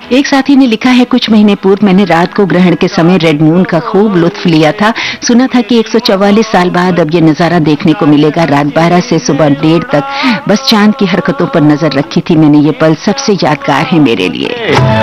एक साथी ने लिखा है, कुछ महीने पूर्व मैंने रात को ग्रहण के समय रेड मून का खूब लुत्फ लिया था। सुना था कि 144 साल बाद अब ये नजारा देखने को मिलेगा। रात 12 से सुबह 1:30 तक बस चांद की हरकतों पर नजर रखी थी मैंने। ये पल सबसे यादगार है मेरे लिए।